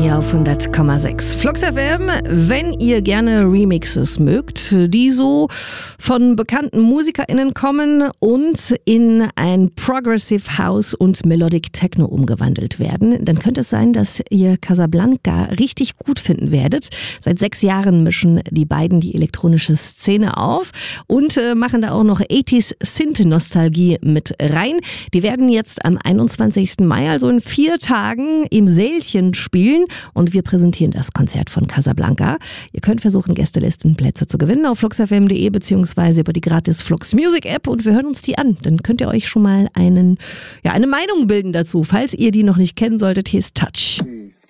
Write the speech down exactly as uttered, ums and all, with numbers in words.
hier auf hundert Komma sechs Flux F M. Wenn ihr gerne Remixes mögt, die so von bekannten MusikerInnen kommen und in ein Progressive House und Melodic Techno umgewandelt werden, dann könnte es sein, dass ihr Casablanca richtig gut finden werdet. Seit sechs Jahren mischen die beiden die elektronische Szene auf und äh, machen da auch noch achtziger Synth-Nostalgie mit rein. Die werden jetzt am einundzwanzigsten Mai, also in vier Tagen, im Sälchen spielen und wir präsentieren das Konzert von Casablanca. Ihr könnt versuchen, Gästelistenplätze zu gewinnen auf flux f m punkt de beziehungsweise über die gratis Flux Music App und wir hören uns die an. Dann könnt ihr euch schon mal einen, ja, eine Meinung bilden dazu. Falls ihr die noch nicht kennen solltet, hier ist Touch.